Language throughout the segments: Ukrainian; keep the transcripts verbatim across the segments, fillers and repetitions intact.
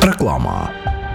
Реклама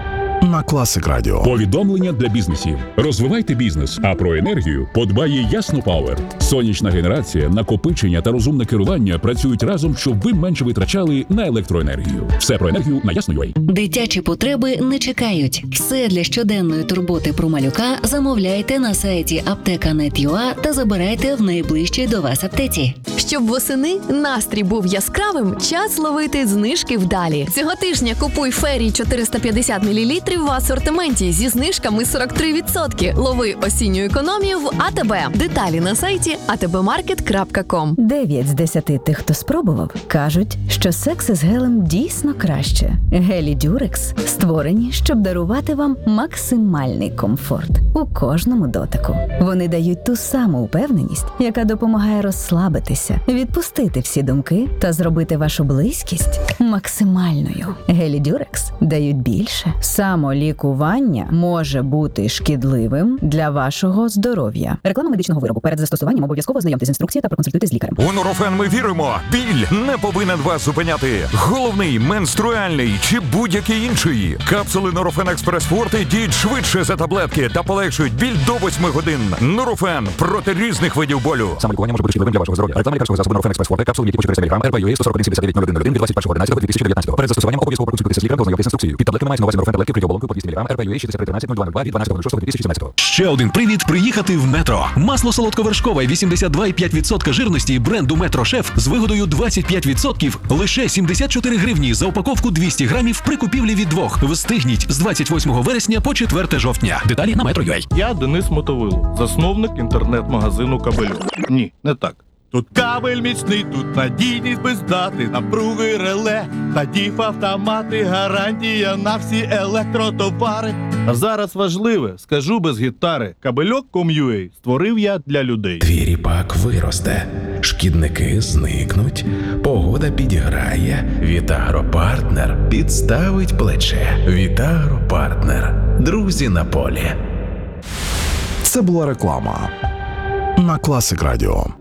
на Класик Радіо. Повідомлення для бізнесів. Розвивайте бізнес, а про енергію подбає Ясно Пауер. Сонячна генерація, накопичення та розумне керування працюють разом, щоб ви менше витрачали на електроенергію. Все про енергію на Ясно точка ю а. Дитячі потреби не чекають. Все для щоденної турботи про малюка замовляйте на сайті аптека точка нет точка ю а та забирайте в найближчій до вас аптеці. Щоб восени настрій був яскравим, час ловити знижки вдалі. Цього тижня купуй Фері чотириста п'ятдесят мілілітрів в асортименті зі знижками сорок три відсотки. Лови осінню економію в АТБ. Деталі на сайті а те бе маркет крапка ком. Дев'ять з десяти тих, хто спробував, кажуть, що секс із гелем дійсно краще. Гелі Дюрекс створені, щоб дарувати вам максимальний комфорт у кожному дотику. Вони дають ту саму упевненість, яка допомагає розслабитися, відпустити всі думки та зробити вашу близькість максимальною. Гелі Дюрекс дають більше. Самолікування може бути шкідливим для вашого здоров'я. Реклама медичного виробу. Перед застосуванням обов'язково ознайомтесь з інструкцією та проконсультуйтесь з лікарем. У Нурофен ми віримо. Біль не повинен вас зупиняти. Головний, менструальний чи будь-який інший. Капсули Нурофен Експрес Форте діють швидше за таблетки та полегшують біль до восьми годин. Нурофен проти різних видів болю. Самолікування може бути шкідливим для вашого здоров'я. Реклама лікарського засобу Нурофен Експрес Форте, капсули, які по чотириста міліграм, ар пе ю ей сто сорок один сімдесят дев'ять нуль один нуль один від двадцять першого одинадцятого дві тисячі дев'ятнадцятого. Перед застосуванням обов'язково проконсультуйтеся з лікарем, ознайомтесь з інструкцією. Під таблетками мається на увазі Нурофен таблетки вкриті оболонкою по двісті міліграм, ар пе ю ей шістдесят три тринадцять нуль два нуль два від дванадцятого шостого дві тисячі сімнадцятого. Ще один привід приїхати в Метро. Масло солодковершкове вісімдесят два і п'ять відсотка жирності бренду Метро Шеф з вигодою двадцять п'ять відсотків лише сімдесят чотири гривні за упаковку двісті грамів при купівлі від двох. Встигніть з двадцять восьмого вересня по четверте жовтня. Деталі на метро точка ю а. Я Денис Мотовило, засновник інтернет-магазину «Кабельок». Ні, не так. Тут кабель міцний, тут надійність без дати, напруги реле, та діф-автомати, гарантія на всі електротовари. А зараз важливе, скажу без гітари, кабельок крапка ком крапка ю а створив я для людей. Твій ріпак виросте, шкідники зникнуть, погода підіграє, Вітагропартнер підставить плече. Вітагропартнер. Друзі на полі. Це була реклама на Класик Радіо.